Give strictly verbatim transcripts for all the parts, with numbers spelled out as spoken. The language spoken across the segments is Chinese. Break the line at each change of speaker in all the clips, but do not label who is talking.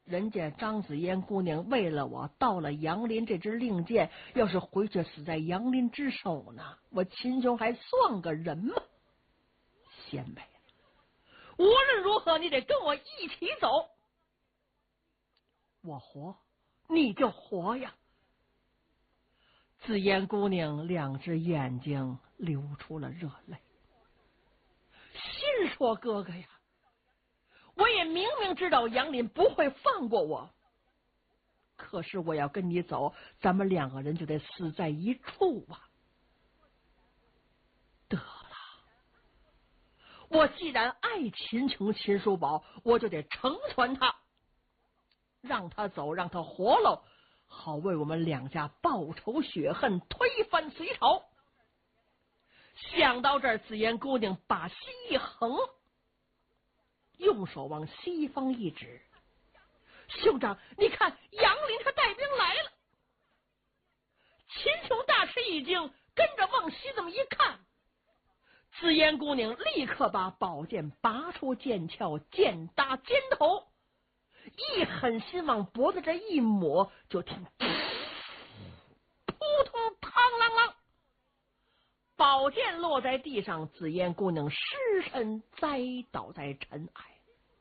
人家张子嫣姑娘为了我到了杨林这支令箭，要是回去死在杨林之手呢，我秦琼还算个人吗？贤妹，无论如何你得跟我一起走，我活你就活呀。紫嫣姑娘两只眼睛流出了热泪，心说哥哥呀，我也明明知道杨林不会放过我，可是我要跟你走，咱们两个人就得死在一处啊。得了，我既然爱秦琼秦叔宝，我就得成全他，让他走，让他活了，好为我们两家报仇雪恨，推翻隋朝。想到这儿，紫嫣姑娘把心一横，用手往西方一指，兄长，你看杨林他带兵来了。秦琼大吃一惊，跟着往西这么一看，紫嫣姑娘立刻把宝剑拔出剑鞘，剑搭肩头，一狠心往脖子这一抹，就听扑通嘡啷啷，宝剑落在地上，紫嫣姑娘失身栽倒在尘埃。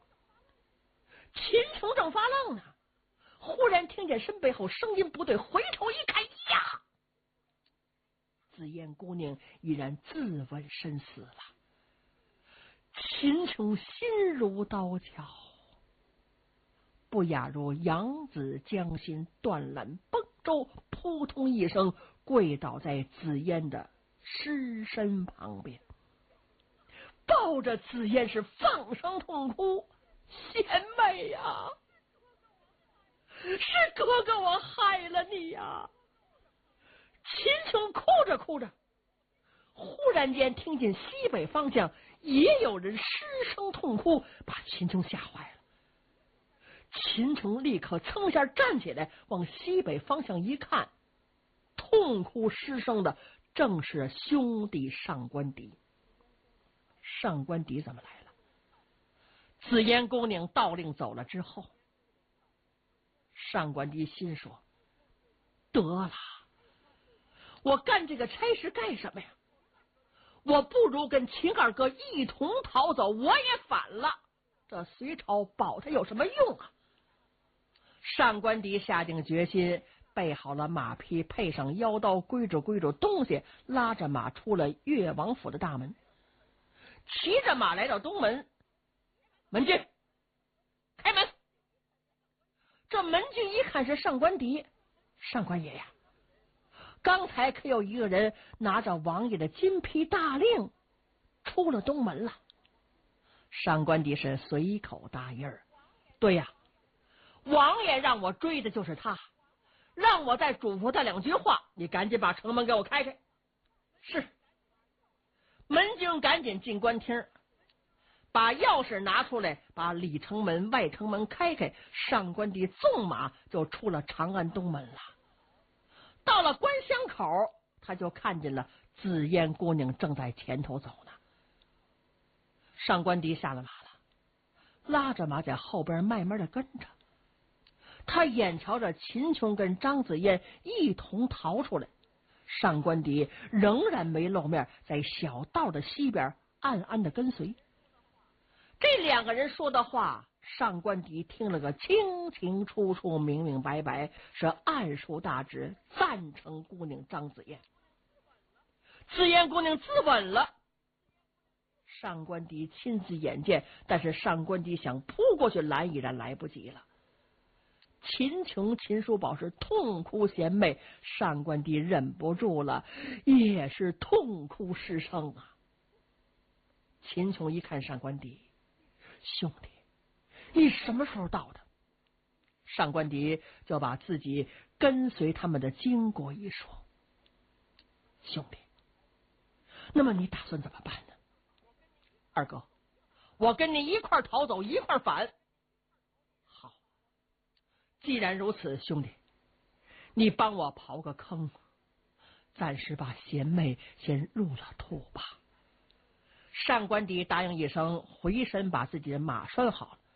秦琼正发愣呢，忽然听见身背后声音不对，回头一看，呀！紫嫣姑娘已然自刎身死了。秦琼心如刀绞，不亚如扬子江心断缆崩舟，扑通一声跪倒在紫嫣的尸身旁边，抱着紫嫣是放声痛哭。贤妹呀，是哥哥我害了你呀！秦琼哭着哭着，忽然间听见西北方向也有人失声痛哭，把秦琼吓坏了。秦琼立刻噌下站起来，往西北方向一看，痛哭失声的正是兄弟上官迪。上官迪怎么来了？紫嫣姑娘道令走了之后，上官迪心说，得了，我干这个差事干什么呀？我不如跟秦二哥一同逃走，我也反了，这隋朝保他有什么用啊？上官迪下定决心，备好了马匹，配上腰刀，归着归着东西，拉着马出了越王府的大门，骑着马来到东门。门军，开门！这门军一看是上官迪，上官爷呀，刚才可有一个人拿着王爷的金批大令出了东门了。上官迪是随口答应儿，对呀，王爷让我追的就是他，让我再嘱咐他两句话，你赶紧把城门给我开开。是。门军赶紧进官厅，把钥匙拿出来，把里城门外城门开开，上官迪纵马就出了长安东门了。到了关厢口，他就看见了紫嫣姑娘正在前头走呢。上官迪下了马了，拉着马在后边慢慢的跟着。他眼瞧着秦琼跟张子嫣一同逃出来，上官迪仍然没露面，在小道的西边暗暗的跟随。这两个人说的话，上官迪听了个清清楚楚，明明白白，是暗抒大志，赞成姑娘张子嫣。紫嫣姑娘自刎了，上官迪亲自眼见，但是上官迪想扑过去拦，已然来不及了。秦琼、秦叔宝是痛哭贤妹，上官迪忍不住了，也是痛哭失声啊。秦琼一看上官迪，兄弟，你什么时候到的？上官迪就把自己跟随他们的经过一说。兄弟，那么你打算怎么办呢？二哥，我跟你一块逃走，一块反。好，既然如此，兄弟，你帮我刨个坑，暂时把贤妹先入了土吧。上官迪答应一声，回身把自己的马拴好了，